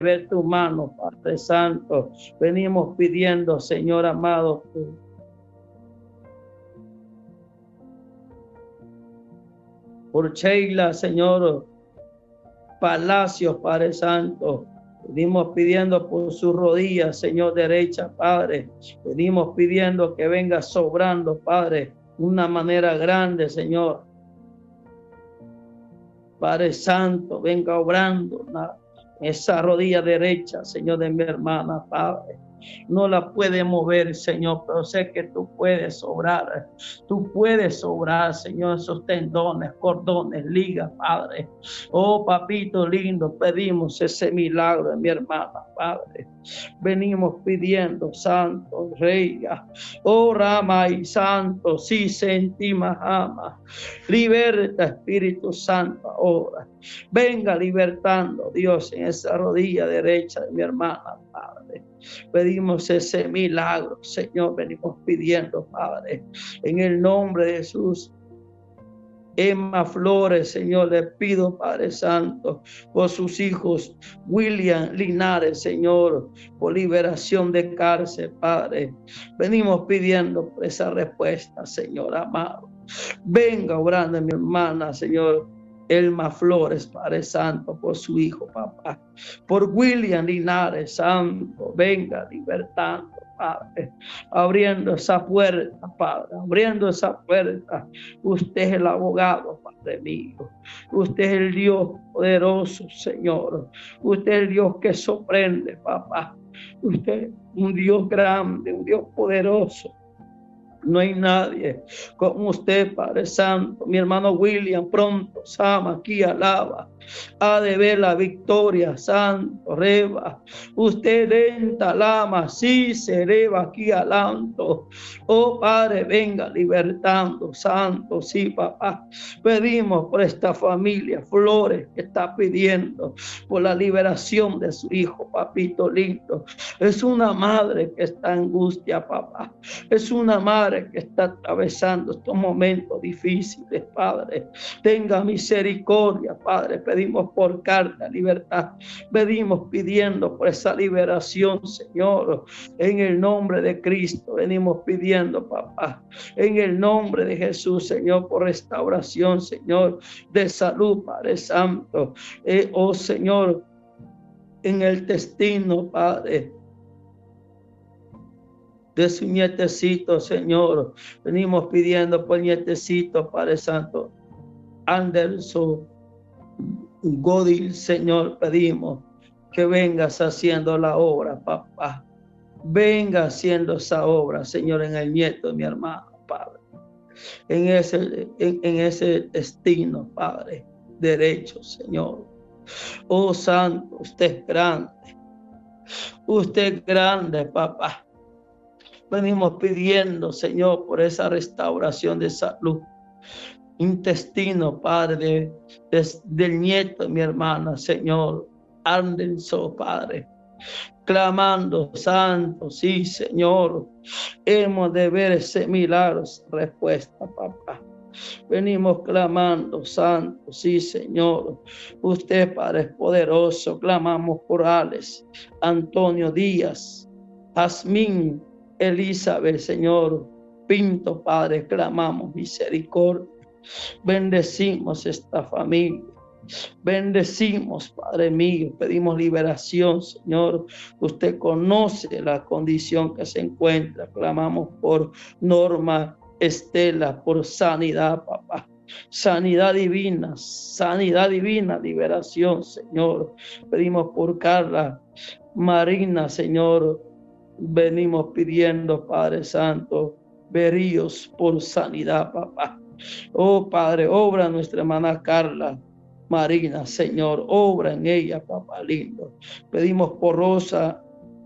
ver tu mano, Padre Santo. Venimos pidiendo, Señor amado, por Sheila, Señor Palacios, Padre Santo. Venimos pidiendo por sus rodillas, Señor, derecha, Padre. Venimos pidiendo que venga sobrando, Padre, de una manera grande, Señor. Padre Santo, venga obrando esa rodilla derecha, Señor, de mi hermana, Padre. No la puede mover, Señor, pero sé que tú puedes obrar. Tú puedes obrar, Señor, esos tendones, cordones, ligas, Padre. Oh, papito lindo, pedimos ese milagro de mi hermana, Padre. Venimos pidiendo, Santo Rey. Oh, Rama y Santo, sí sentimos ama. Liberta, Espíritu Santo, ahora. Venga libertando, Dios, en esa rodilla derecha de mi hermana, Padre. Pedimos ese milagro, Señor, venimos pidiendo, Padre, en el nombre de Jesús. Emma Flores, Señor, le pido, Padre Santo, por sus hijos, William Linares, Señor, por liberación de cárcel, Padre. Venimos pidiendo por esa respuesta, Señor amado. Venga obrando mi hermana, Señor, Elma Flores, Padre Santo, por su hijo, papá. Por William Linares, Santo, venga libertando, Padre, abriendo esa puerta, Padre, abriendo esa puerta. Usted es el abogado, Padre mío. Usted es el Dios poderoso, Señor. Usted es el Dios que sorprende, papá. Usted es un Dios grande, un Dios poderoso. No hay nadie como usted, Padre Santo. Mi hermano William pronto, Sama, aquí alaba. Ha de ver la victoria, Santo, reba. Usted lenta, lama, sí se eleva aquí alanto. Oh Padre, venga libertando, Santo, sí, papá. Pedimos por esta familia, Flores, que está pidiendo por la liberación de su hijo, papito lindo. Es una madre que está en angustia, papá. Es una madre que está atravesando estos momentos difíciles, Padre. Tenga misericordia, Padre. Pedimos por carta libertad. Venimos pidiendo por esa liberación, Señor. En el nombre de Cristo venimos pidiendo, papá. En el nombre de Jesús, Señor, por restauración, Señor, de salud, Padre Santo. Oh, Señor, en el destino, Padre, de su nietecito, Señor. Venimos pidiendo por el nietecito, Padre Santo. Anderson Godil, Señor, pedimos que vengas haciendo la obra, papá. Venga haciendo esa obra, Señor, en el nieto de mi hermano, Padre. En ese destino, Padre, derecho, Señor. Oh, Santo, usted es grande. Usted es grande, papá. Venimos pidiendo, Señor, por esa restauración de salud. Intestino, Padre, del nieto de mi hermana, Señor. Anderson, Padre. Clamando, Santo, sí, Señor. Hemos de ver ese milagro, esa respuesta, papá. Venimos clamando, Santo, sí, Señor. Usted, Padre, es poderoso. Clamamos por Alex, Antonio Díaz, Jazmín, Elizabeth, Señor, Pinto, Padre, clamamos misericordia. Bendecimos esta familia. Bendecimos, Padre mío, pedimos liberación, Señor. Usted conoce la condición que se encuentra. Clamamos por Norma Estela, por sanidad, papá. Sanidad divina, liberación, Señor. Pedimos por Carla Marina, Señor. Venimos pidiendo, Padre Santo, Beríos por sanidad, papá. Oh, Padre, obra nuestra hermana Carla Marina, Señor, obra en ella, papá lindo. Pedimos por Rosa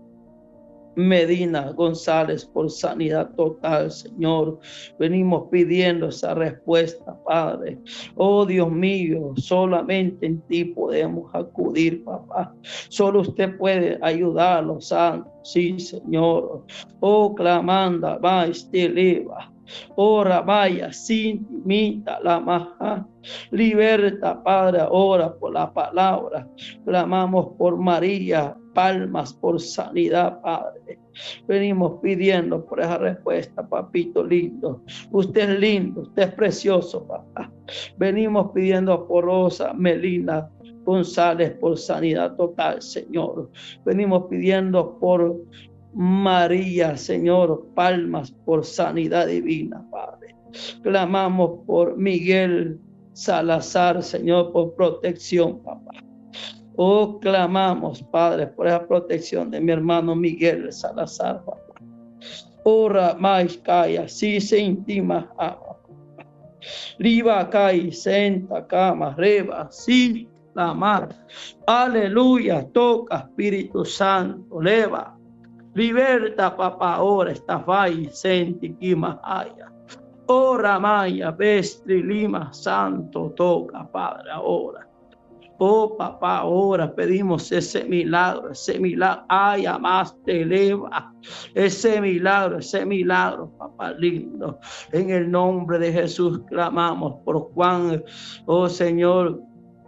Medina González por sanidad total, Señor. Venimos pidiendo esa respuesta, Padre. Oh, Dios mío, solamente en ti podemos acudir, papá. Solo usted puede ayudarnos, Santo. Sí, Señor. Oh, clamanda, va, esteleva. Ora, vaya, sintimita, la maja. Liberta, Padre, ahora por la palabra. Clamamos por María, palmas por sanidad, Padre. Venimos pidiendo por esa respuesta, papito lindo. Usted es lindo, usted es precioso, papá. Venimos pidiendo por Rosa, Melina González por sanidad total, Señor. Venimos pidiendo por María, Señor, palmas por sanidad divina, Padre. Clamamos por Miguel Salazar, Señor, por protección, papá. Oh, clamamos, Padre, por esa protección de mi hermano Miguel Salazar, papá. Ora mais calla, si se intima, ama. Riva cae, senta, cama, reba, sí, la mar. Aleluya, toca, Espíritu Santo, leva. Liberta, papá, ahora está fai, senti, quima, haya. Ora, maya, vestri, lima, santo, toca, Padre, ahora. Oh, papá, ahora pedimos ese milagro, ay, más te eleva, ese milagro, papá lindo. En el nombre de Jesús clamamos por Juan, oh Señor,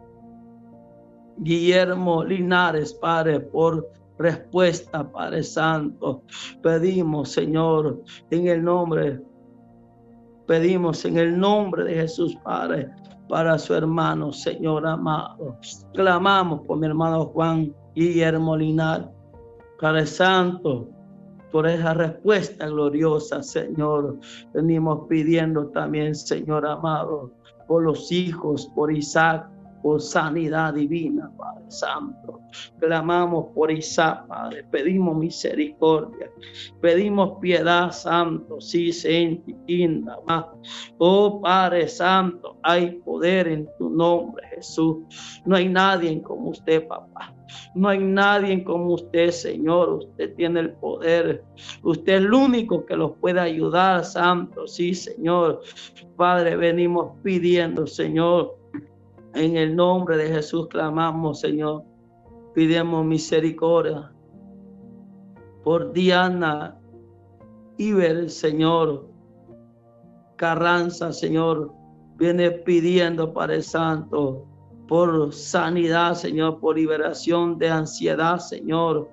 Guillermo Linares, Padre, por respuesta, Padre Santo. Pedimos, Señor, pedimos en el nombre de Jesús, Padre, para su hermano, Señor amado. Clamamos por mi hermano Juan Guillermo Linares, Padre Santo, por esa respuesta gloriosa, Señor. Venimos pidiendo también, Señor amado, por los hijos, por Isaac, por sanidad divina, Padre Santo. Clamamos por Isaac, Padre. Pedimos misericordia. Pedimos piedad, Santo. Sí, senti, inda, más. Oh, Padre Santo, hay poder en tu nombre, Jesús. No hay nadie como usted, papá. No hay nadie como usted, Señor. Usted tiene el poder. Usted es el único que los puede ayudar, Santo. Sí, Señor. Padre, venimos pidiendo, Señor. En el nombre de Jesús clamamos, Señor. Pidemos misericordia por Diana Iber, Señor. Carranza, Señor. Viene pidiendo, Padre Santo, por sanidad, Señor, por liberación de ansiedad, Señor.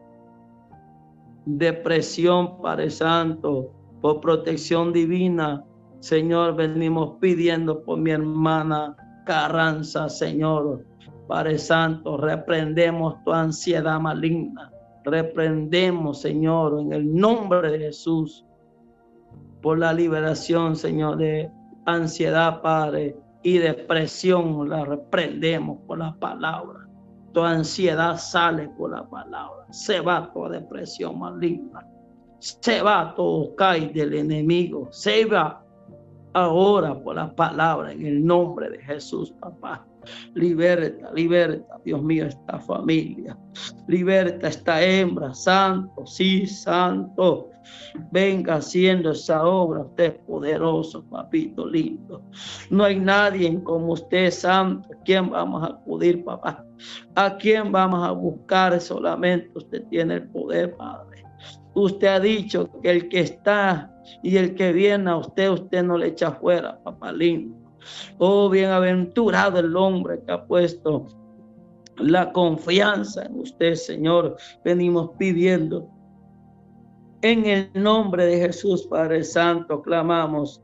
Depresión, Padre Santo, por protección divina. Señor, venimos pidiendo por mi hermana Carranza, Señor. Padre Santo, reprendemos tu ansiedad maligna. Reprendemos, Señor, en el nombre de Jesús, por la liberación, Señor, de ansiedad, Padre, y depresión. La reprendemos por la palabra. Tu ansiedad sale por la palabra. Se va toda depresión maligna. Se va todo cae del enemigo. Se va ahora por la palabra en el nombre de Jesús, papá. Liberta, liberta, Dios mío, esta familia. Liberta esta hembra, santo, sí, santo. Venga haciendo esa obra, usted es poderoso, papito lindo. No hay nadie como usted, santo. ¿A quién vamos a acudir, papá? ¿A quién vamos a buscar? Solamente usted tiene el poder, Padre. Usted ha dicho que el que está y el que viene a usted no le echa fuera, papá lindo. Oh, bienaventurado el hombre que ha puesto la confianza en usted, Señor. Venimos pidiendo. En el nombre de Jesús, Padre Santo, clamamos.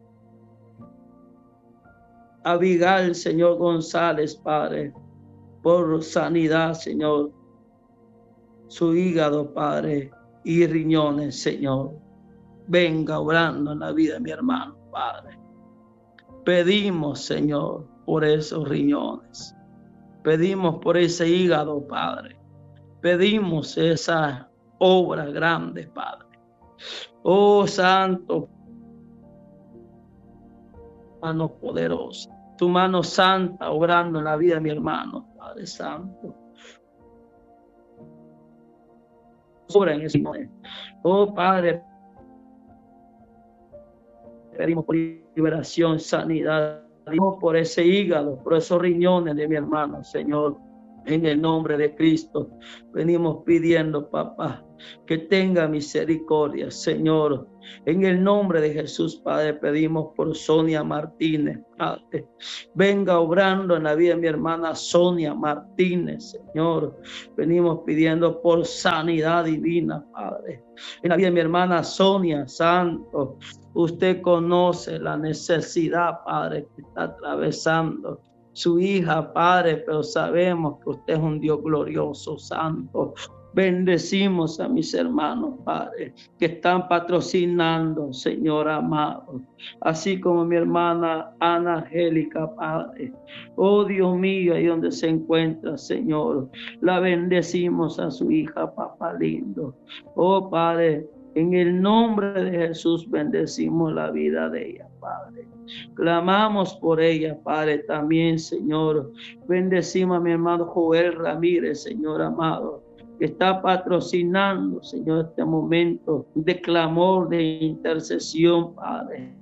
Abigail, Señor González, Padre, por sanidad, Señor. Su hígado, Padre, y riñones, Señor. Venga obrando en la vida de mi hermano, Padre. Pedimos, Señor, por esos riñones. Pedimos por ese hígado, Padre. Pedimos esa obra grande, Padre. Oh, Santo, mano poderosa, tu mano santa obrando en la vida de mi hermano, Padre Santo. Obra en ese momento. Oh, Padre, pedimos por liberación, sanidad. Pedimos por ese hígado, por esos riñones de mi hermano, Señor. En el nombre de Cristo, venimos pidiendo, papá, que tenga misericordia, Señor. En el nombre de Jesús, Padre, pedimos por Sonia Martínez, Padre. Venga obrando en la vida de mi hermana Sonia Martínez, Señor. Venimos pidiendo por sanidad divina, Padre. En la vida de mi hermana Sonia, Santo. Usted conoce la necesidad, Padre, que está atravesando su hija, Padre, pero sabemos que usted es un Dios glorioso, santo. Bendecimos a mis hermanos, Padre, que están patrocinando, Señor amado, así como mi hermana Ana Angélica, Padre. Oh Dios mío, ahí donde se encuentra, Señor, la bendecimos a su hija, papá lindo. Oh Padre, en el nombre de Jesús bendecimos la vida de ella, Padre. Clamamos por ella, Padre, también, Señor. Bendecimos a mi hermano Joel Ramírez, Señor amado, que está patrocinando, Señor, este momento de clamor, de intercesión, Padre.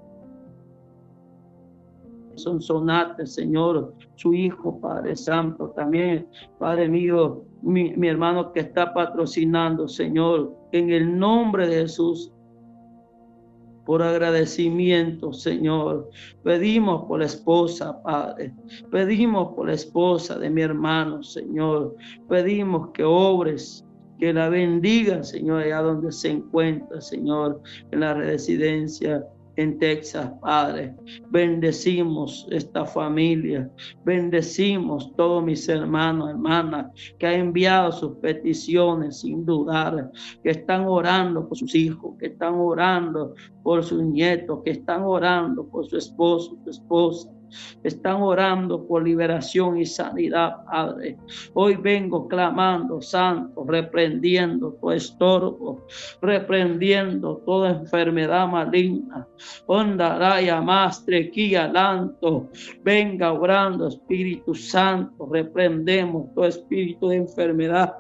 Sonsonate, Señor, su hijo, Padre Santo, también, Padre mío, mi hermano que está patrocinando, Señor, en el nombre de Jesús. Por agradecimiento, Señor, pedimos por la esposa, Padre, pedimos por la esposa de mi hermano, Señor, pedimos que obres, que la bendiga, Señor, allá donde se encuentra, Señor, en la residencia en Texas, Padre. Bendecimos esta familia, bendecimos todos mis hermanos, hermanas, que han enviado sus peticiones sin dudar, que están orando por sus hijos, que están orando por sus nietos, que están orando por su esposo, su esposa. Están orando por liberación y sanidad, Padre. Hoy vengo clamando, Santo, reprendiendo todo estorbo, reprendiendo toda enfermedad maligna. Onda raya más trequilla lanto. Venga orando, Espíritu Santo, reprendemos todo espíritu de enfermedad.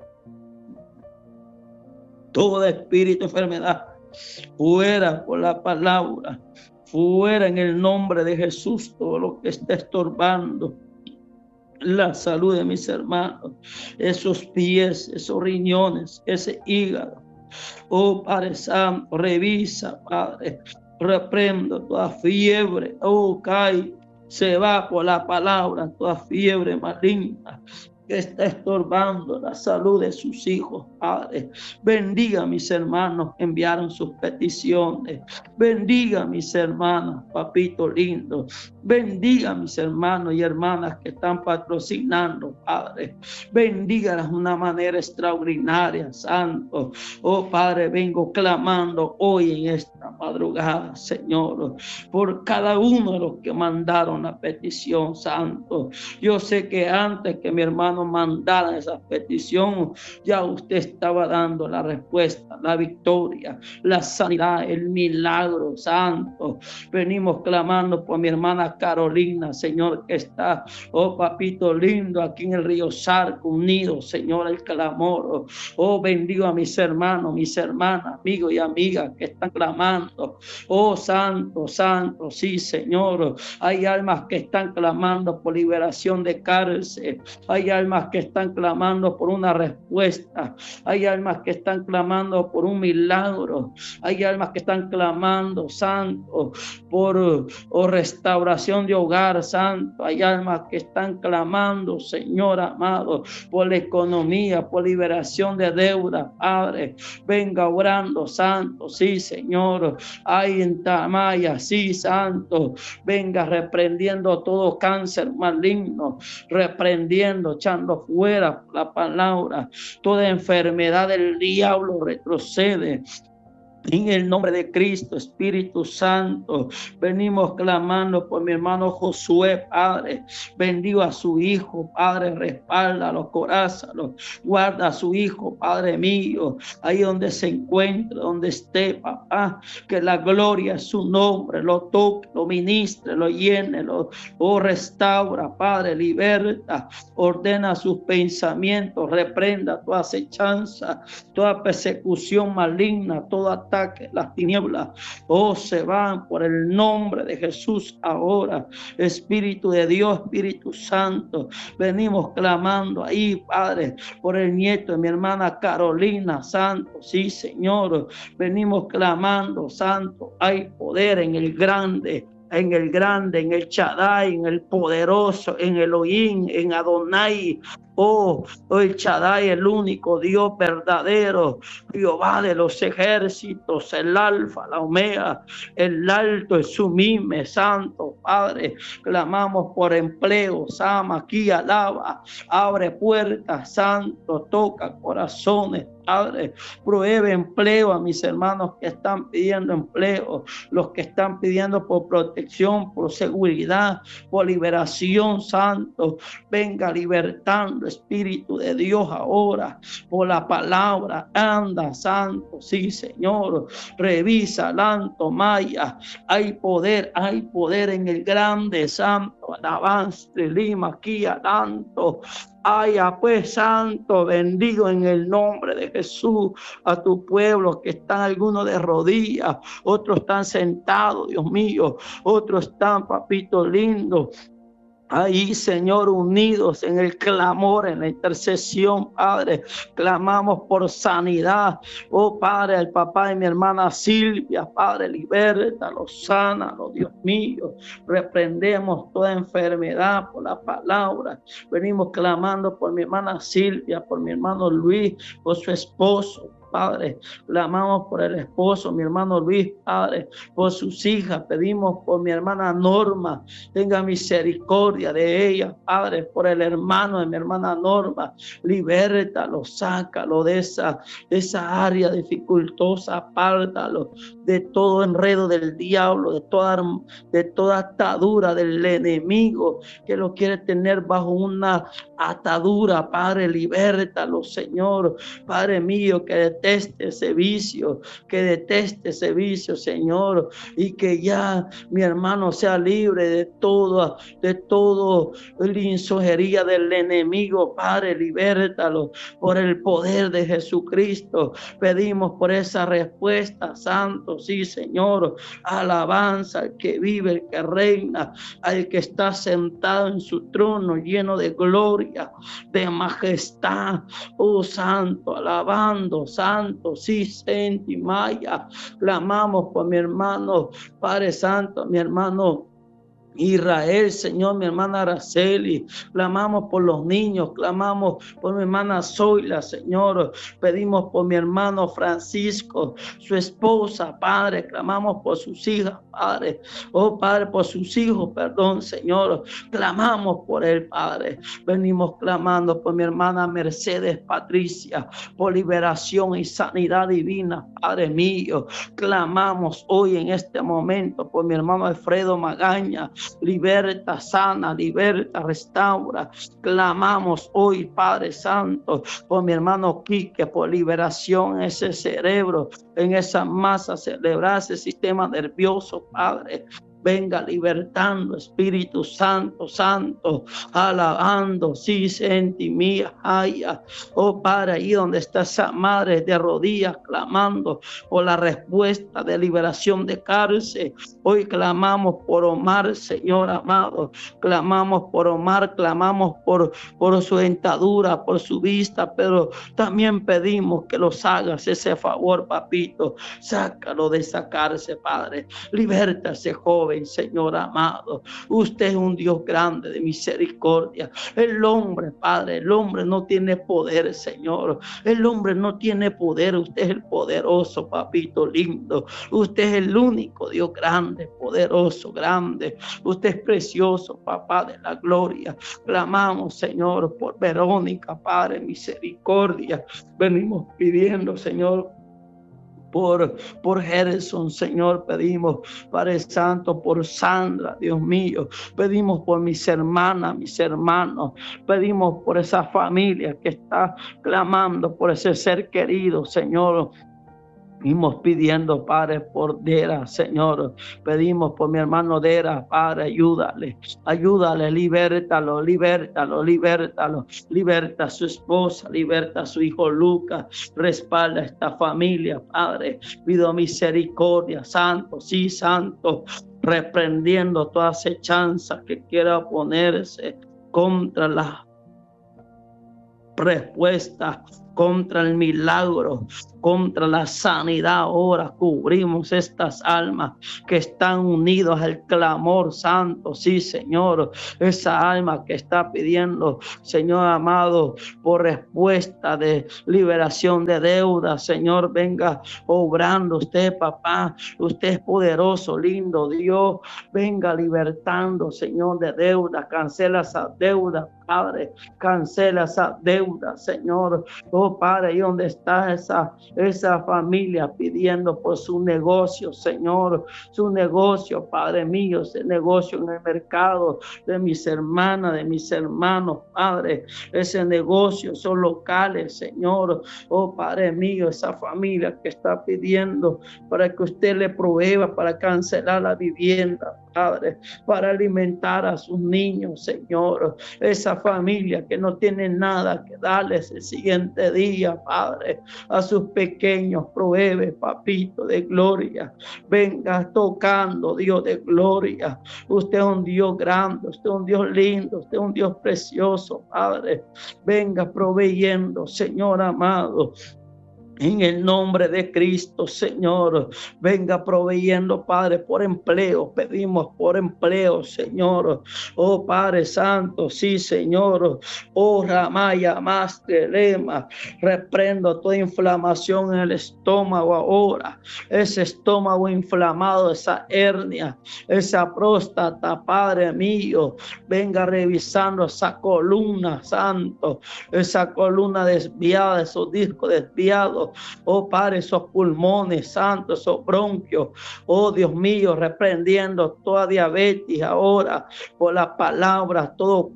Todo espíritu de enfermedad, fuera por la palabra. Fuera en el nombre de Jesús todo lo que está estorbando la salud de mis hermanos, esos pies, esos riñones, ese hígado. Oh Padre Santo, revisa, Padre, reprendo toda fiebre. Oh, cae, se va por la palabra toda fiebre maligna que está estorbando la salud de sus hijos, Padre. Bendiga a mis hermanos que enviaron sus peticiones. Bendiga a mis hermanas, papito lindo. Bendiga a mis hermanos y hermanas que están patrocinando, Padre. Bendígalas de una manera extraordinaria, Santo. Oh, Padre, vengo clamando hoy en esta madrugada, Señor, por cada uno de los que mandaron la petición, Santo. Yo sé que antes que mi hermano mandaran esa petición, ya usted estaba dando la respuesta, la victoria, la sanidad, el milagro, Santo. Venimos clamando por mi hermana Carolina, Señor, que está, oh papito lindo, aquí en el río Sarco, unido, Señor, el clamor. Oh, bendigo a mis hermanos, mis hermanas, amigos y amigas que están clamando. Oh, Santo, Santo, sí, Señor. Hay almas que están clamando por liberación de cárcel. Hay almas que están clamando por una respuesta. Hay almas que están clamando por un milagro. Hay almas que están clamando, Santo, por restauración de hogar, Santo. Hay almas que están clamando, Señor amado, por la economía, por liberación de deuda, Padre. Venga orando, Santo, sí, Señor. Hay en Tamaya, sí, Santo. Venga reprendiendo todo cáncer maligno, reprendiendo, echando fuera la palabra. Toda enfermedad del diablo retrocede. En el nombre de Cristo, Espíritu Santo, venimos clamando por mi hermano Josué, Padre. Bendigo a su hijo, Padre, respáldalo, corázalo, guarda a su hijo, Padre mío, ahí donde se encuentre, donde esté, papá, que la gloria es su nombre, lo toque, lo ministre, lo llene, lo restaura, Padre, liberta, ordena sus pensamientos, reprenda toda acechanza, toda persecución maligna, todo ataque ataques, las tinieblas, oh, se van por el nombre de Jesús ahora. Espíritu de Dios, Espíritu Santo, venimos clamando ahí, Padre, por el nieto de mi hermana Carolina, Santo, sí, Señor, venimos clamando, Santo, hay poder en el grande, en el Shaddai, en el poderoso, en Elohim, en Adonai. Oh, el Shaddai, el único Dios verdadero, Jehová de los ejércitos, el Alfa, la Omega, el alto, el sublime, Santo, Padre. Clamamos por empleo, Sama, aquí alaba, abre puertas, Santo, toca corazones, Padre. Pruebe empleo a mis hermanos que están pidiendo empleo, los que están pidiendo por protección, por seguridad, por liberación, Santo. Venga libertando, Espíritu de Dios, ahora, por la palabra. Anda, Santo, sí, Señor. Revisa, Lanto, Maya. Hay poder en el grande, Santo. Alabanza, Lima, aquí, Alanto. Haya pues, Santo, bendigo en el nombre de Jesús a tu pueblo, que están algunos de rodillas, otros están sentados, Dios mío, otros están, papito lindo, ahí, Señor, unidos en el clamor, en la intercesión, Padre. Clamamos por sanidad. Oh, Padre, el papá de mi hermana Silvia, Padre, libértalo, sánalo, Dios mío. Reprendemos toda enfermedad por la palabra. Venimos clamando por mi hermana Silvia, por mi hermano Luis, por su esposo. Padre, clamamos por el esposo, mi hermano Luis, Padre, por sus hijas, pedimos por mi hermana Norma, tenga misericordia de ella, Padre, por el hermano de mi hermana Norma, libértalo, sácalo de esa área dificultosa, apártalo de todo enredo del diablo, de toda atadura del enemigo que lo quiere tener bajo una atadura, Padre, libértalo, Señor, Padre mío, que deteste ese vicio, Señor, y que ya mi hermano sea libre de todo la insojería del enemigo, Padre, libértalo por el poder de Jesucristo. Pedimos por esa respuesta, Santo, sí, Señor, alabanza al que vive, el que reina, al que está sentado en su trono lleno de gloria, de majestad, oh Santo, alabando, Santo, sí, Senti Maya. Clamamos por mi hermano, Padre Santo, mi hermano Israel, Señor, mi hermana Araceli, clamamos por los niños, clamamos por mi hermana Zoila, Señor, pedimos por mi hermano Francisco, su esposa, Padre, clamamos por sus hijas, Padre, oh Padre, por sus hijos, perdón, Señor, clamamos por él, Padre, venimos clamando por mi hermana Mercedes Patricia, por liberación y sanidad divina, Padre mío, clamamos hoy en este momento por mi hermano Alfredo Magaña, liberta, sana, liberta, restaura. Clamamos hoy, Padre Santo, por mi hermano Quique, por liberación en ese cerebro, en esa masa cerebral, ese sistema nervioso, Padre. Venga libertando, Espíritu Santo, Santo, alabando, sí, senti mía, haya. Oh, Padre, ahí donde está esa madre de rodillas clamando por la respuesta de liberación de cárcel. Hoy clamamos por Omar, Señor amado. Clamamos por Omar, clamamos por su dentadura, por su vista, pero también pedimos que los hagas ese favor, papito. Sácalo de esa cárcel, Padre. Liberta a ese joven, Señor amado. Usted es un Dios grande de misericordia. El hombre, Padre, el hombre no tiene poder, Señor. El hombre no tiene poder. Usted es el poderoso, papito lindo. Usted es el único Dios grande, poderoso, grande. Usted es precioso, papá de la gloria. Clamamos, Señor, por Verónica, Padre, misericordia. Venimos pidiendo, Señor, por Gerson, Señor, pedimos, Padre Santo, por Sandra, Dios mío, pedimos por mis hermanas, mis hermanos, pedimos por esa familia que está clamando por ese ser querido, Señor, Pedimos pidiendo, Padre, por Dera, Señor. Pedimos por mi hermano Dera, Padre, ayúdale, libértalo, liberta a su esposa, liberta a su hijo Lucas, respalda a esta familia, Padre. Pido misericordia, Santo, sí, Santo, reprendiendo toda acechanza que quiera oponerse contra la respuesta, contra el milagro, contra la sanidad. Ahora cubrimos estas almas que están unidas al clamor santo. Sí, Señor, esa alma que está pidiendo, Señor amado, por respuesta de liberación de deuda. Señor, venga obrando usted, papá. Usted es poderoso, lindo Dios. Venga libertando, Señor, de deuda. Cancela esa deuda, Padre. Cancela esa deuda, Señor. Oh, Padre, ¿y dónde está esa familia pidiendo por su negocio, Señor? Su negocio, Padre mío, ese negocio en el mercado de mis hermanas, de mis hermanos, Padre. Ese negocio, son locales, Señor. Oh, Padre mío, esa familia que está pidiendo para que usted le provea para cancelar la vivienda, Padre, para alimentar a sus niños, Señor. Esa familia que no tiene nada que darles el siguiente día, Padre, a sus pequeños, provee, papito de gloria. Venga tocando, Dios de gloria. Usted es un Dios grande, usted es un Dios lindo, usted es un Dios precioso, Padre. Venga proveyendo, Señor amado. En el nombre de Cristo, Señor, venga proveyendo, Padre, por empleo. Pedimos por empleo, Señor. Oh, Padre Santo, sí, Señor. Oh, Ramaya, más lema. Reprendo toda inflamación en el estómago ahora. Ese estómago inflamado, esa hernia, esa próstata, Padre mío. Venga revisando esa columna, Santo. Esa columna desviada, esos discos desviados. Oh, Padre, esos pulmones, santos, esos bronquios. Oh, Dios mío, reprendiendo toda diabetes ahora por la palabra,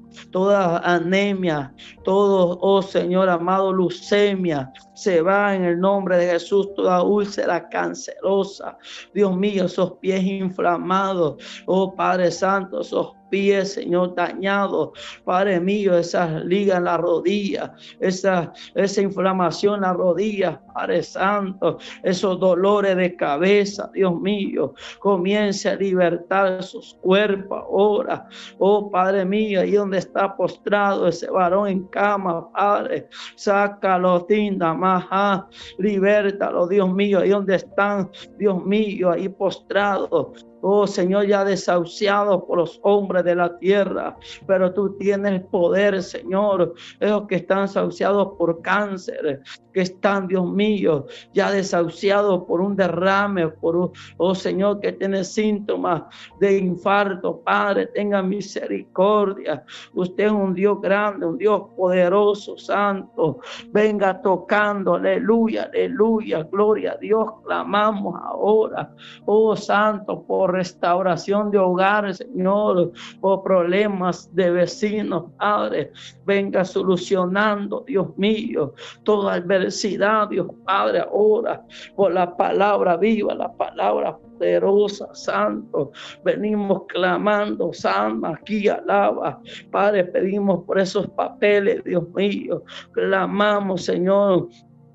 toda anemia, todo, oh Señor amado, leucemia. Se va en el nombre de Jesús toda úlcera cancerosa. Dios mío, esos pies inflamados. Oh, Padre Santo, esos pies, Señor, dañados. Padre mío, esas ligas en la rodilla, esa inflamación en la rodilla, Padre Santo, esos dolores de cabeza, Dios mío, comience a libertar sus cuerpos ahora. Oh, Padre mío, ahí donde está postrado ese varón en cama, Padre, sácalo, tinda, maja, libértalo, Dios mío, ahí donde están, Dios mío, ahí postrados. Oh, Señor, ya desahuciados por los hombres de la tierra, pero tú tienes poder, Señor. Esos que están desahuciados por cáncer, que están, Dios mío, ya desahuciados por un derrame, oh Señor, que tiene síntomas de infarto, Padre, tenga misericordia. Usted es un Dios grande, un Dios poderoso, santo. Venga tocando, aleluya, aleluya, gloria a Dios. Clamamos ahora, oh Santo, por restauración de hogares, Señor, por problemas de vecinos, Padre. Venga solucionando, Dios mío, toda adversidad, Dios Padre, ahora por la palabra viva, la palabra poderosa, santo. Venimos clamando, Santo, aquí alaba, Padre, pedimos por esos papeles, Dios mío, clamamos, Señor,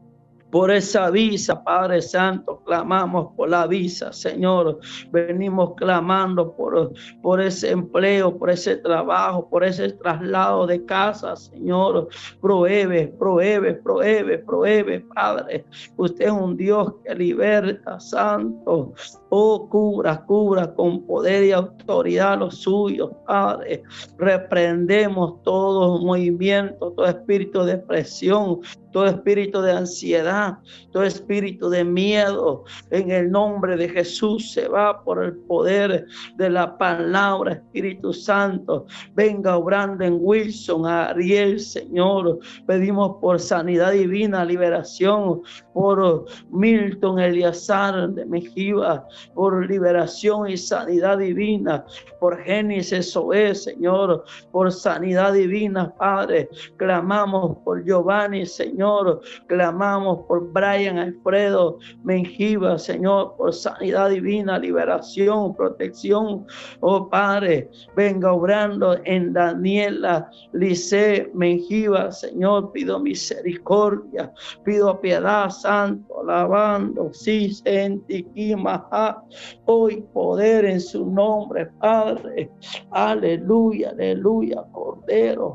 por esa visa, Padre Santo, clamamos por la visa, Señor. Venimos clamando por ese empleo, por ese trabajo, por ese traslado de casa, Señor. Provee, Padre. Usted es un Dios que liberta, Santo. Oh, cubra con poder y autoridad los suyos, Padre. Reprendemos todo movimiento, todo espíritu de presión, todo espíritu de ansiedad, todo espíritu de miedo. En el nombre de Jesús se va por el poder de la palabra. Espíritu Santo, venga obrando en Wilson, a Ariel, Señor. Pedimos por sanidad divina, liberación, por Milton Eliazar de Mejiba, por liberación y sanidad divina, por Génesis Zoé, Señor, por sanidad divina, Padre. Clamamos por Giovanni, Señor, Señor. Clamamos por Brian Alfredo Menjiva, Señor, por sanidad divina, liberación, protección. Oh Padre, venga obrando en Daniela Lice Menjiva, Señor, pido misericordia, pido piedad, Santo, alabando, sí, sentiquima, hoy poder en su nombre, Padre, aleluya, aleluya, Cordero,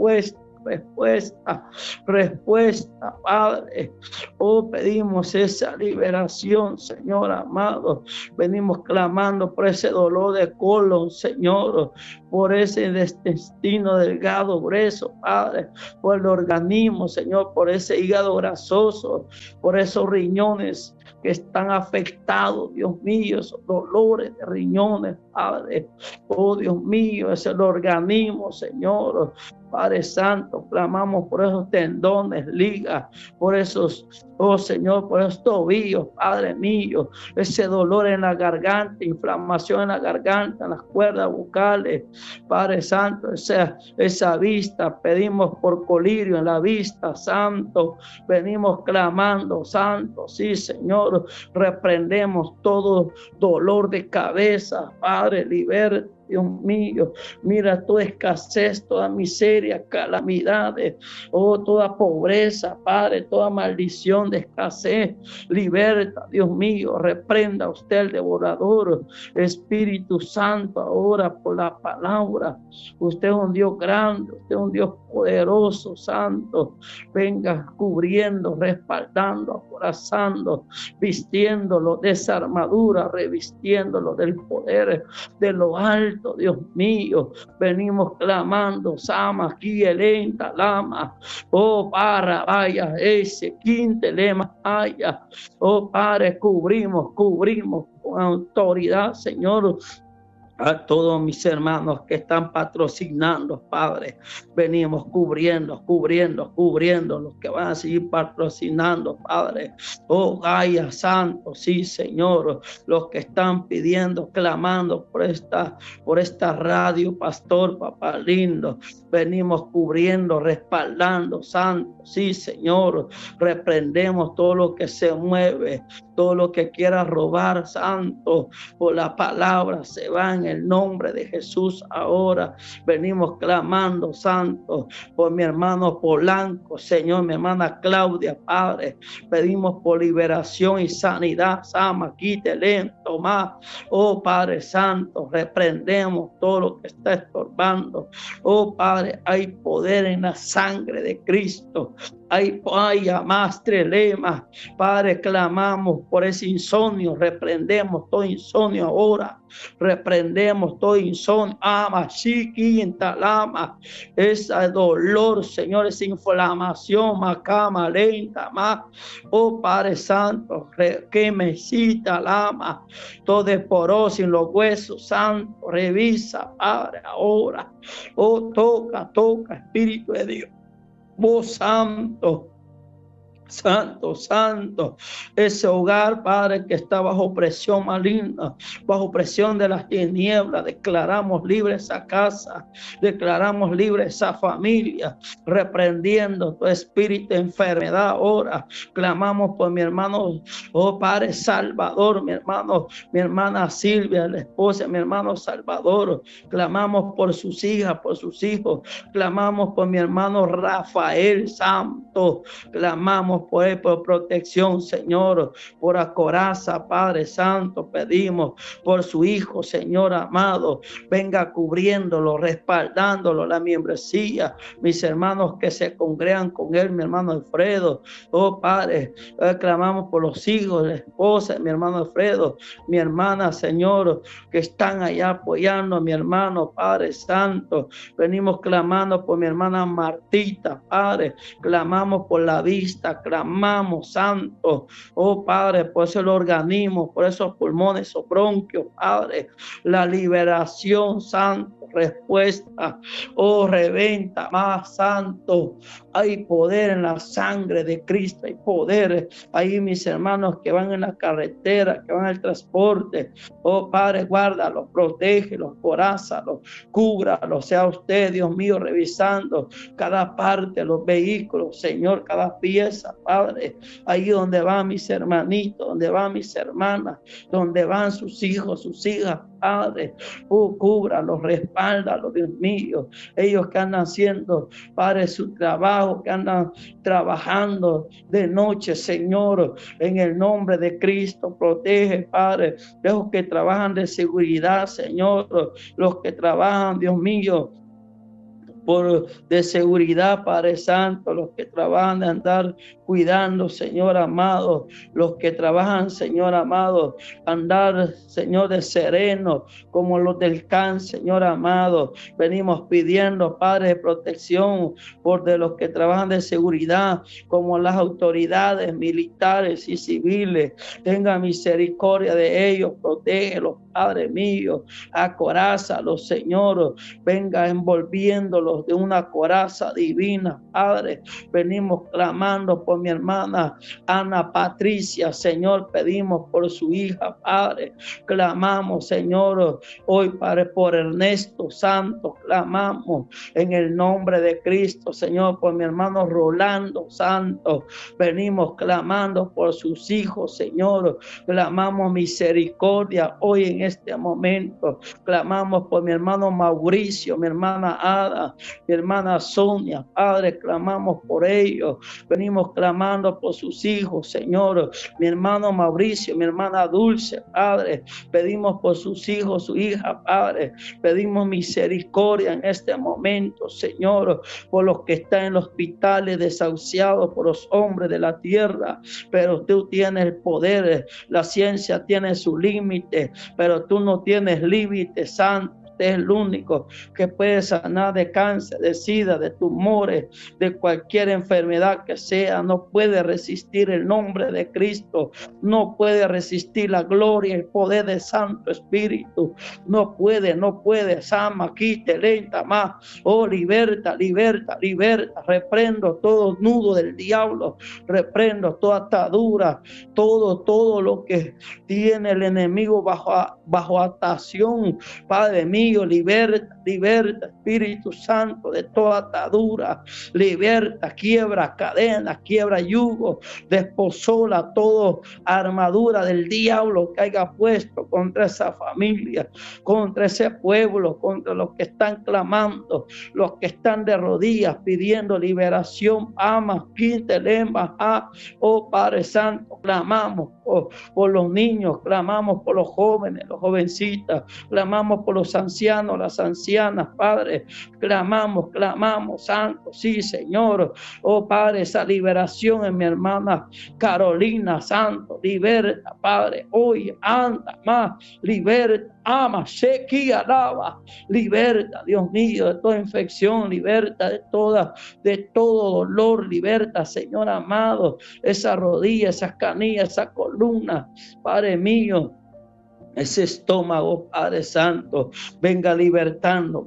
respuesta, Padre. Oh, pedimos esa liberación, Señor amado. Venimos clamando por ese dolor de colon, Señor, por ese intestino delgado, grueso, Padre, por el organismo, Señor, por ese hígado grasoso, por esos riñones que están afectados, Dios mío, esos dolores de riñones, Padre. Oh, Dios mío, es el organismo, Señor. Padre Santo, clamamos por esos tendones, ligas, por esos, oh Señor, por esos tobillos, Padre mío, ese dolor en la garganta, inflamación en la garganta, en las cuerdas vocales, Padre Santo, esa vista, pedimos por colirio en la vista, Santo, venimos clamando, Santo, sí Señor, reprendemos todo dolor de cabeza, Padre, libera. Dios mío, mira toda escasez, toda miseria, calamidades, oh, toda pobreza, Padre, toda maldición de escasez, liberta, Dios mío, reprenda usted el devorador, Espíritu Santo, ahora por la palabra, usted es un Dios grande, usted es un Dios poderoso, santo, venga cubriendo, respaldando, acorazando, vistiéndolo de esa armadura, revistiéndolo del poder de lo alto. Dios mío, venimos clamando, Sama, aquí elenta, lama, oh, para, vaya, ese, quinte, lema, haya, oh, Padre, cubrimos con autoridad, Señor, a todos mis hermanos que están patrocinando, Padre, venimos cubriendo los que van a seguir patrocinando, Padre. Oh, Gaia Santo, sí, Señor, los que están pidiendo, clamando por esta radio, Pastor, Papá lindo, venimos cubriendo, respaldando, Santo, sí, Señor, reprendemos todo lo que se mueve, todo lo que quiera robar, Santo, por la palabra se va en el nombre de Jesús. Ahora venimos clamando, Santo, por mi hermano Polanco, Señor, mi hermana Claudia, Padre, pedimos por liberación y sanidad, Sama, quítele, toma, oh Padre Santo, reprendemos todo lo que está estorbando, oh Padre, hay poder en la sangre de Cristo. Ay, más trelema, Padre, clamamos por ese insomnio, reprendemos todo insomnio ahora, reprendemos todo insomnio, ama, chiqui, entalama, ese dolor, Señor, esa inflamación, macama, lenta, más, oh Padre Santo, que me cita, lama, todo desporoso en los huesos, Santo, revisa, Padre, ahora, oh, toca, Espíritu de Dios. Vos santo, ese hogar, Padre, que está bajo presión maligna, bajo presión de las tinieblas, declaramos libre esa casa, declaramos libre esa familia, reprendiendo tu espíritu de enfermedad ahora, clamamos por mi hermano, oh Padre Salvador, mi hermana Silvia, la esposa de mi hermano Salvador, clamamos por sus hijas, por sus hijos, clamamos por mi hermano Rafael Santo, clamamos por él, por protección, Señor, por acoraza, Padre Santo, pedimos por su hijo, Señor amado, venga cubriéndolo, respaldándolo, la membresía, mis hermanos que se congregan con él, mi hermano Alfredo, oh Padre, clamamos por los hijos, la esposa de mi hermano Alfredo, mi hermana, Señor, que están allá apoyando a mi hermano, Padre Santo, venimos clamando por mi hermana Martita, Padre, clamamos por la vista, clamamos, Santo, oh Padre, por ese organismo, por esos pulmones, esos bronquios, Padre, la liberación, Santo, respuesta. Oh, reventa más, santo. Hay poder en la sangre de Cristo, hay poder. Ahí mis hermanos que van en la carretera, que van al transporte. Oh, Padre, guárdalos, protégelos, corázalos, cúbralos. Sea usted, Dios mío, revisando cada parte, los vehículos, Señor, cada pieza, Padre. Ahí donde van mis hermanitos, donde van mis hermanas, donde van sus hijos, sus hijas, Padre. Oh, cúbralos, respáldalos, Dios mío. Ellos que andan haciendo, Padre, su trabajo, que andan trabajando de noche, Señor, en el nombre de Cristo, protege, Padre, los que trabajan de seguridad, Señor, los que trabajan, Dios mío, de seguridad, Padre Santo, los que trabajan de andar cuidando, Señor amado, los que trabajan, Señor amado, andar, Señor, de sereno, como los del CAN, Señor amado, venimos pidiendo, Padre, de protección por de los que trabajan de seguridad, como las autoridades militares y civiles, tenga misericordia de ellos, protégelos, Padre mío, acorázalos, Señor, venga envolviéndolos de una coraza divina, Padre. Venimos clamando por mi hermana Ana Patricia, Señor, pedimos por su hija, Padre. Clamamos, Señor, hoy, Padre, por Ernesto Santo, clamamos en el nombre de Cristo, Señor, por mi hermano Rolando Santo. Venimos clamando por sus hijos, Señor. Clamamos misericordia hoy en este momento. Clamamos por mi hermano Mauricio, mi hermana Ada, mi hermana Sonia, Padre, clamamos por ellos. Venimos clamando por sus hijos, Señor. Mi hermano Mauricio, mi hermana Dulce, Padre. Pedimos por sus hijos, su hija, Padre. Pedimos misericordia en este momento, Señor, por los que están en los hospitales desahuciados por los hombres de la tierra. Pero tú tienes el poder, la ciencia tiene su límite, pero tú no tienes límite, Santo. Es el único que puede sanar de cáncer, de sida, de tumores, de cualquier enfermedad que sea. No puede resistir el nombre de Cristo, no puede resistir la gloria y el poder del Santo Espíritu. No puede, Sama, quite, lenta más. Oh, liberta, liberta, liberta. Reprendo todo nudo del diablo, reprendo toda atadura, todo lo que tiene el enemigo bajo atación, Padre mío. Liberta, liberta, Espíritu Santo, de toda atadura. Liberta, quiebra cadenas, quiebra yugo, desposola toda armadura del diablo que haya puesto contra esa familia, contra ese pueblo, contra los que están clamando, los que están de rodillas pidiendo liberación. Ama, quintelema, oh Padre Santo, clamamos por los niños, clamamos por los jóvenes, los jovencitas, clamamos por los ancianos, las ancianas, Padre, clamamos, Santo, sí, Señor, oh Padre, esa liberación en mi hermana Carolina, Santo, liberta, Padre, hoy anda más, liberta, ama, sequía, alaba, liberta, Dios mío, de toda infección, liberta de todo dolor, liberta, Señor amado, esa rodilla, esas canillas, esa columna, Padre mío, ese estómago, Padre Santo, venga libertando,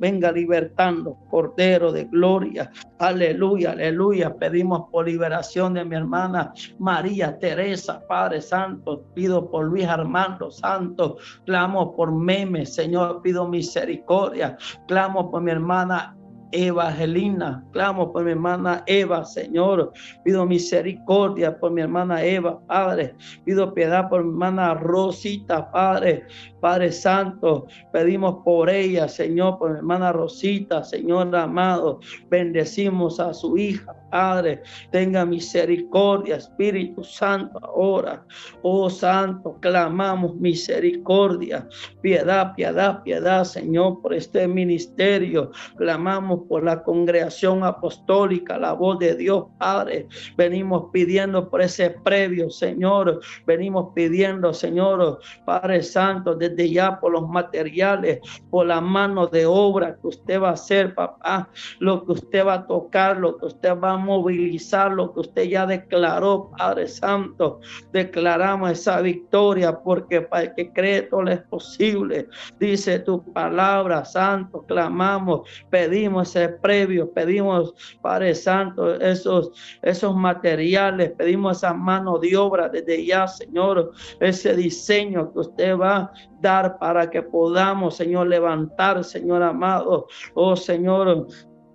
Cordero de gloria, aleluya, aleluya. Pedimos por liberación de mi hermana María Teresa, Padre Santo, pido por Luis Armando Santo, clamo por Meme, Señor, pido misericordia, clamo por mi hermana Evangelina, clamo por mi hermana Eva, Señor, pido misericordia por mi hermana Eva, Padre, pido piedad por mi hermana Rosita, Padre Santo, pedimos por ella, Señor, por mi hermana Rosita, Señor amado, bendecimos a su hija, Padre, tenga misericordia, Espíritu Santo, ahora, oh Santo, clamamos misericordia, piedad, Señor, por este ministerio, clamamos por la congregación apostólica, la voz de Dios, Padre. Venimos pidiendo por ese previo, Señor. Venimos pidiendo, Señor, Padre Santo, desde ya por los materiales, por la mano de obra que usted va a hacer, papá. Lo que usted va a tocar, lo que usted va a movilizar, lo que usted ya declaró, Padre Santo. Declaramos esa victoria porque para el que cree todo es posible. Dice tu palabra, Santo. Clamamos, pedimos ese previo, pedimos, Padre Santo, esos materiales, pedimos esa mano de obra desde ya, Señor, ese diseño que usted va a dar para que podamos, Señor, levantar, Señor amado, oh Señor,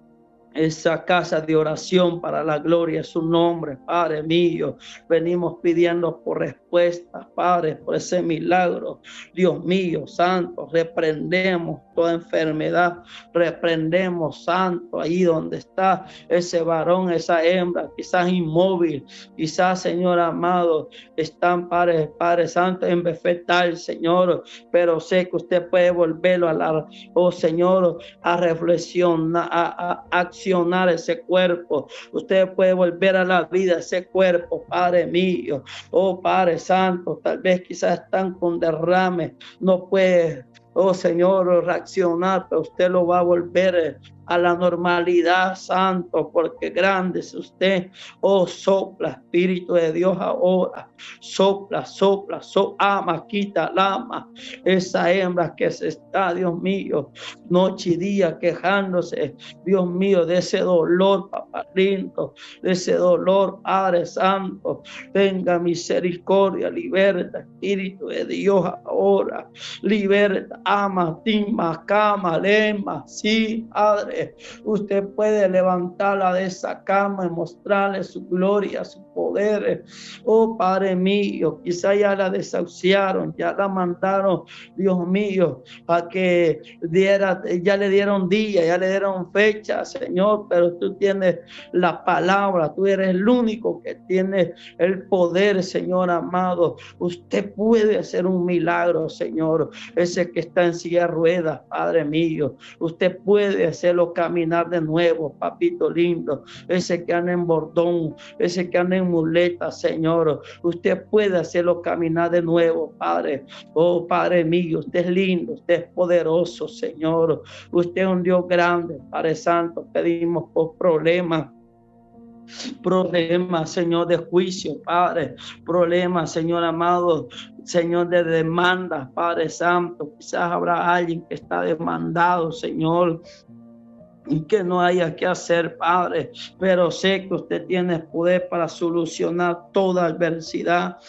esa casa de oración para la gloria de su nombre, Padre mío. Venimos pidiendo por respuestas, Padre, por ese milagro. Dios mío, Santo, reprendemos toda enfermedad, reprendemos, Santo, ahí donde está ese varón, esa hembra, quizás inmóvil, quizás, Señor amado, están, Padre Santo, en fetal, Señor, pero sé que usted puede volverlo oh Señor, a reflexionar, a accionar ese cuerpo. Usted puede volver a la vida ese cuerpo, Padre mío. Oh Padre Santo, tal vez quizás están con derrame, no puede, oh Señor, reaccionar, pero usted lo va a volver a la normalidad, Santo, porque grande es usted. Oh, sopla, Espíritu de Dios ahora. Sopla, ama, quita, lama. Esa hembra que se está, Dios mío, noche y día quejándose, Dios mío, de ese dolor, papá lindo, de ese dolor, Padre Santo. Tenga misericordia, liberta, Espíritu de Dios ahora. Liberta, ama, tima, cama, lema, sí, Padre. Usted puede levantarla de esa cama y mostrarle su gloria, su poder. Oh Padre mío, quizá ya la desahuciaron, ya la mandaron, Dios mío, a que ya le dieron día, ya le dieron fecha, Señor, pero tú tienes la palabra, tú eres el único que tiene el poder, Señor amado. Usted puede hacer un milagro, Señor, ese que está en silla de ruedas, Padre mío. Usted puede hacerlo caminar de nuevo, papito lindo, ese que anda en bordón, ese que anda en muleta, Señor. Usted puede hacerlo caminar de nuevo, Padre. Oh, Padre mío, usted es lindo, usted es poderoso, Señor. Usted es un Dios grande, Padre Santo. Pedimos por problemas, Señor, de juicio, Padre. Problemas, Señor amado, Señor, de demanda, Padre Santo. Quizás habrá alguien que está demandado, Señor, y que no haya que hacer, Padre, pero sé que usted tiene poder para solucionar toda adversidad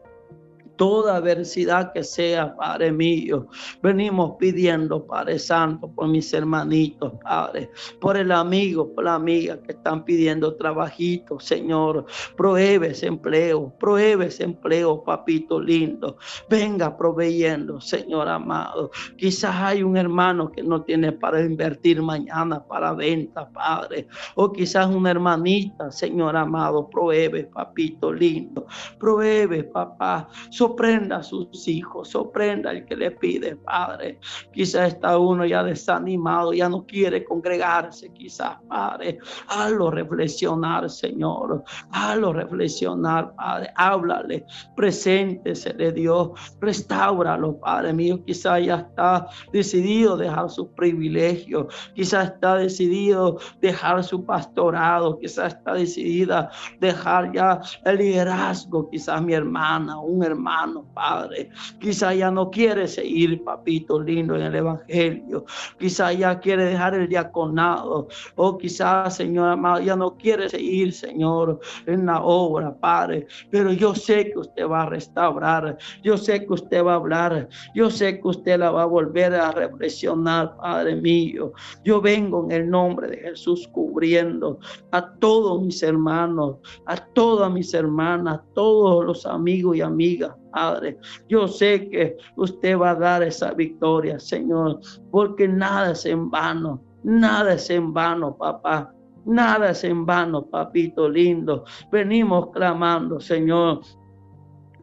que sea, Padre mío. Venimos pidiendo, Padre Santo, por mis hermanitos, Padre, por el amigo, por la amiga que están pidiendo trabajito, Señor. Provee ese empleo, papito lindo. Venga proveyendo, Señor amado. Quizás hay un hermano que no tiene para invertir mañana para venta, Padre. O quizás una hermanita, Señor amado, provee, papito lindo. Provee, papá. Sorprenda a sus hijos, sorprenda al que le pide, Padre. Quizás está uno ya desanimado, ya no quiere congregarse, quizás, Padre. Hazlo reflexionar, Señor. Hazlo reflexionar, Padre. Háblale, preséntese de Dios, restáuralo, Padre mío. Quizás ya está decidido dejar sus privilegios, quizás está decidido dejar su pastorado, quizás está decidida dejar ya el liderazgo, quizás mi hermana, un hermano, Padre, quizás ya no quiere seguir, papito lindo, en el evangelio, quizás ya quiere dejar el diaconado, o quizás, Señor amado, ya no quiere seguir, Señor, en la obra, Padre, pero yo sé que usted va a restaurar, yo sé que usted va a hablar, yo sé que usted la va a volver a reflexionar, Padre mío. Yo vengo en el nombre de Jesús cubriendo a todos mis hermanos, a todas mis hermanas, a todos los amigos y amigas, Padre. Yo sé que usted va a dar esa victoria, Señor, porque nada es en vano, papá. Nada es en vano, papito lindo. Venimos clamando, Señor,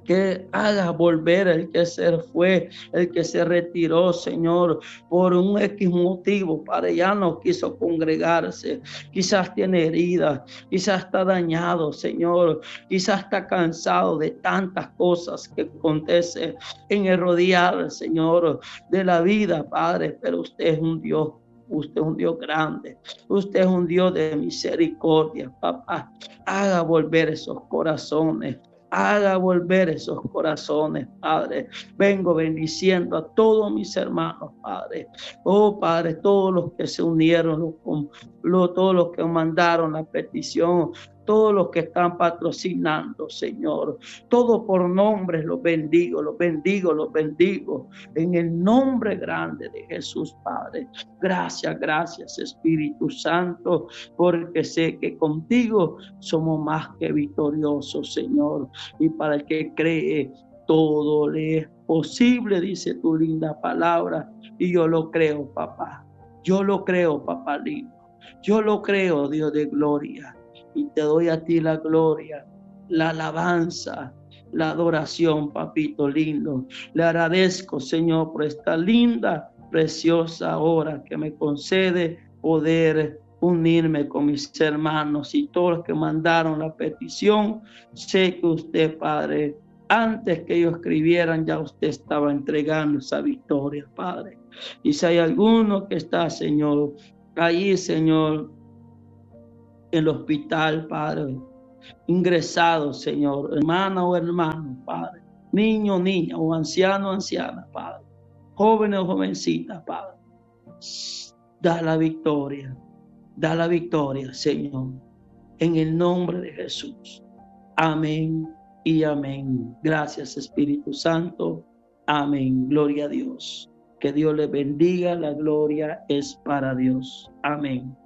que haga volver el que se fue, el que se retiró, Señor, por un X motivo, Padre, ya no quiso congregarse, quizás tiene heridas, quizás está dañado, Señor, quizás está cansado de tantas cosas que acontecen en el rodear, Señor, de la vida, Padre, pero usted es un Dios. Usted es un Dios grande. Usted es un Dios de misericordia, papá. Haga volver esos corazones. Haga volver esos corazones, Padre. Vengo bendiciendo a todos mis hermanos, Padre. Oh, Padre, todos los que se unieron, todos los que mandaron la petición, todos los que están patrocinando, Señor. Todo por nombre los bendigo, los bendigo, los bendigo. En el nombre grande de Jesús, Padre. Gracias, gracias, Espíritu Santo, porque sé que contigo somos más que victoriosos, Señor. Y para el que cree, todo le es posible, dice tu linda palabra. Y yo lo creo, papá. Yo lo creo, papá lindo. Yo lo creo, Dios de gloria. Y te doy a ti la gloria, la alabanza, la adoración, papito lindo. Le agradezco, Señor, por esta linda, preciosa hora que me concede poder unirme con mis hermanos y todos los que mandaron la petición. Sé que usted, Padre, antes que ellos escribieran, ya usted estaba entregando esa victoria, Padre. Y si hay alguno que está, Señor, ahí, Señor, en el hospital, Padre, ingresado, Señor, hermana o hermano, Padre, niño, niña, o anciano, anciana, Padre, jóvenes o jovencitas, Padre, da la victoria, Señor, en el nombre de Jesús. Amén y amén. Gracias, Espíritu Santo. Amén. Gloria a Dios. Que Dios les bendiga. La gloria es para Dios. Amén.